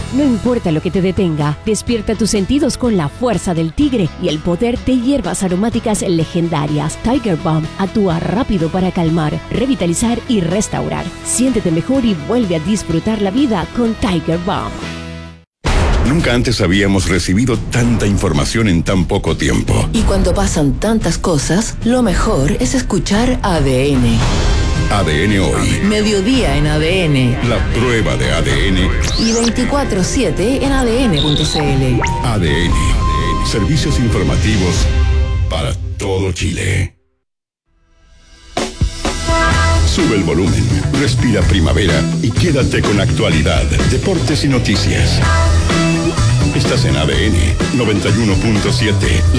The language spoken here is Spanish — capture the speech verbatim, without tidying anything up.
No importa lo que te detenga, despierta tus sentidos con la fuerza del tigre y el poder de hierbas aromáticas legendarias. Tiger Balm actúa rápido para calmar, revitalizar y restaurar. Siéntete mejor y vuelve a disfrutar la vida con Tiger Balm. Nunca antes habíamos recibido tanta información en tan poco tiempo. Y cuando pasan tantas cosas, lo mejor es escuchar A D N. A D N Hoy. Mediodía en A D N. La prueba de A D N. Y veinticuatro siete en A D N punto C L. A D N. Servicios informativos para todo Chile. Sube el volumen, respira primavera y quédate con actualidad, deportes y noticias. Estás en A D N noventa y uno punto siete.